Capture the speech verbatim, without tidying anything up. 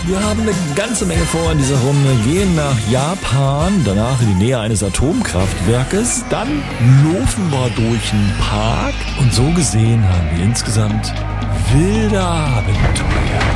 Wir haben eine ganze Menge vor in dieser Runde. Gehen nach Japan, danach in die Nähe eines Atomkraftwerkes, dann laufen wir durch einen Park und so gesehen haben wir insgesamt wilde Abenteuer.